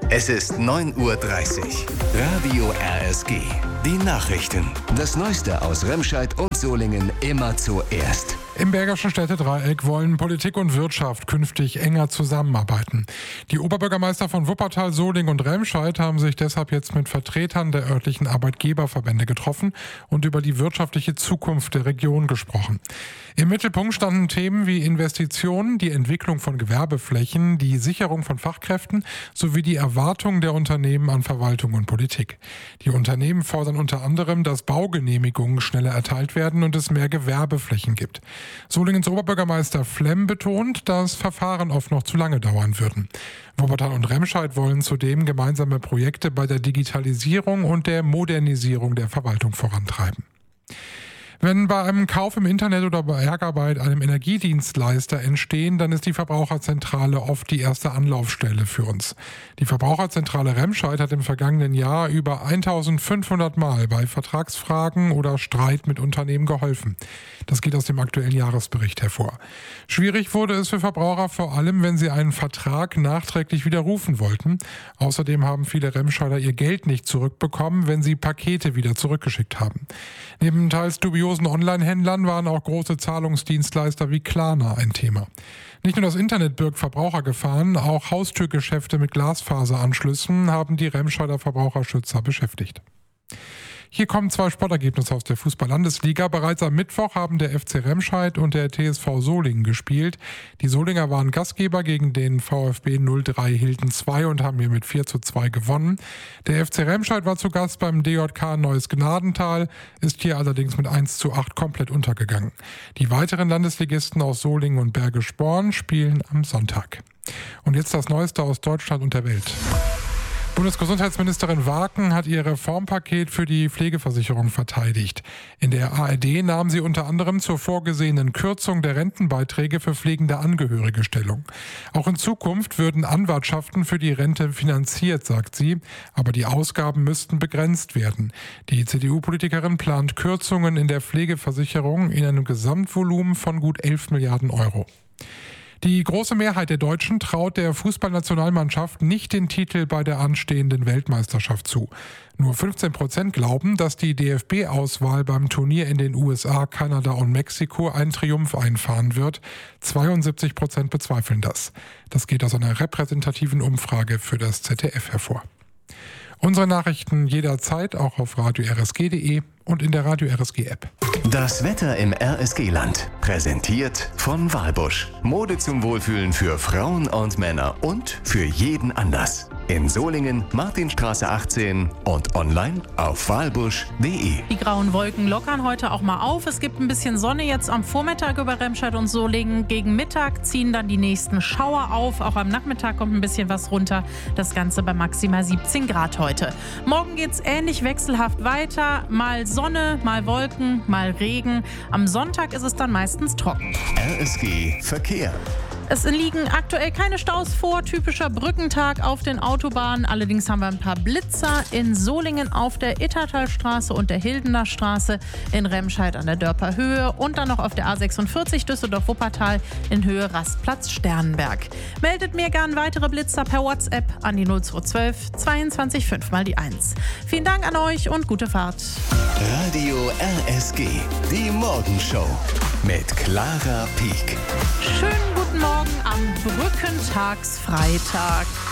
Es ist 9:30 Uhr. Radio RSG. Die Nachrichten. Das Neueste aus Remscheid und Solingen immer zuerst. Im Bergischen Städtedreieck wollen Politik und Wirtschaft künftig enger zusammenarbeiten. Die Oberbürgermeister von Wuppertal, Solingen und Remscheid haben sich deshalb jetzt mit Vertretern der örtlichen Arbeitgeberverbände getroffen und über die wirtschaftliche Zukunft der Region gesprochen. Im Mittelpunkt standen Themen wie Investitionen, die Entwicklung von Gewerbeflächen, die Sicherung von Fachkräften sowie die Erwartungen der Unternehmen an Verwaltung und Politik. Die Unternehmen fordern unter anderem, dass Baugenehmigungen schneller erteilt werden und es mehr Gewerbeflächen gibt. Solingens Oberbürgermeister Flemm betont, dass Verfahren oft noch zu lange dauern würden. Wuppertal und Remscheid wollen zudem gemeinsame Projekte bei der Digitalisierung und der Modernisierung der Verwaltung vorantreiben. Wenn bei einem Kauf im Internet oder bei Bergarbeit einem Energiedienstleister entstehen, dann ist die Verbraucherzentrale oft die erste Anlaufstelle für uns. Die Verbraucherzentrale Remscheid hat im vergangenen Jahr über 1500 Mal bei Vertragsfragen oder Streit mit Unternehmen geholfen. Das geht aus dem aktuellen Jahresbericht hervor. Schwierig wurde es für Verbraucher vor allem, wenn sie einen Vertrag nachträglich widerrufen wollten. Außerdem haben viele Remscheider ihr Geld nicht zurückbekommen, wenn sie Pakete wieder zurückgeschickt haben. Neben teils dubiosen Online-Händlern waren auch große Zahlungsdienstleister wie Klarna ein Thema. Nicht nur das Internet birgt Verbrauchergefahren, auch Haustürgeschäfte mit Glasfaseranschlüssen haben die Remscheider Verbraucherschützer beschäftigt. Hier kommen 2 Sportergebnisse aus der Fußball-Landesliga. Bereits am Mittwoch haben der FC Remscheid und der TSV Solingen gespielt. Die Solinger waren Gastgeber gegen den VfB 03 Hilden 2 und haben hier mit 4:2 gewonnen. Der FC Remscheid war zu Gast beim DJK Neues Gnadental, ist hier allerdings mit 1:8 komplett untergegangen. Die weiteren Landesligisten aus Solingen und Bergisch Born spielen am Sonntag. Und jetzt das Neueste aus Deutschland und der Welt. Bundesgesundheitsministerin Waken hat ihr Reformpaket für die Pflegeversicherung verteidigt. In der ARD nahm sie unter anderem zur vorgesehenen Kürzung der Rentenbeiträge für pflegende Angehörige Stellung. Auch in Zukunft würden Anwartschaften für die Rente finanziert, sagt sie, aber die Ausgaben müssten begrenzt werden. Die CDU-Politikerin plant Kürzungen in der Pflegeversicherung in einem Gesamtvolumen von gut 11 Milliarden Euro. Die große Mehrheit der Deutschen traut der Fußballnationalmannschaft nicht den Titel bei der anstehenden Weltmeisterschaft zu. Nur 15% glauben, dass die DFB-Auswahl beim Turnier in den USA, Kanada und Mexiko einen Triumph einfahren wird. 72% bezweifeln das. Das geht aus einer repräsentativen Umfrage für das ZDF hervor. Unsere Nachrichten jederzeit auch auf radio-rsg.de und in der Radio RSG App. Das Wetter im RSG-Land. Präsentiert von Walbusch. Mode zum Wohlfühlen für Frauen und Männer und für jeden Anlass. In Solingen, Martinstraße 18 und online auf walbusch.de. Die grauen Wolken lockern heute auch mal auf. Es gibt ein bisschen Sonne jetzt am Vormittag über Remscheid und Solingen. Gegen Mittag ziehen dann die nächsten Schauer auf. Auch am Nachmittag kommt ein bisschen was runter. Das Ganze bei maximal 17 Grad heute. Morgen geht's ähnlich wechselhaft weiter. Mal Sonne, mal Wolken, mal Regen. Am Sonntag ist es dann meistens trocken. RSG Verkehr. Es liegen aktuell keine Staus vor, typischer Brückentag auf den Autobahnen. Allerdings haben wir ein paar Blitzer in Solingen auf der Ittertalstraße und der Hildener Straße, in Remscheid an der Dörper Höhe und dann noch auf der A46 Düsseldorf-Wuppertal in Höhe Rastplatz Sternenberg. Meldet mir gern weitere Blitzer per WhatsApp an die 0212 22 5 mal die 1. Vielen Dank an euch und gute Fahrt. Radio RSG, die Morgenshow mit Clara Pieck. Schönen guten Morgen am Brückentagsfreitag.